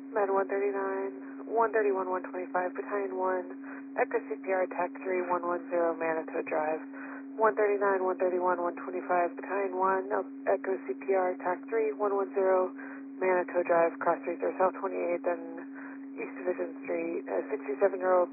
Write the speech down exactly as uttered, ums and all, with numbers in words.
Med one thirty-nine, one thirty-one, one twenty-five, Battalion one, Echo C P R, TAC three, one one zero, Manitou Drive. one thirty-nine, one thirty-one, one twenty-five, Battalion one, Echo C P R, TAC three, one one zero, Manitou Drive, cross streets are South twenty-eighth and East Division Street. A sixty-seven-year-old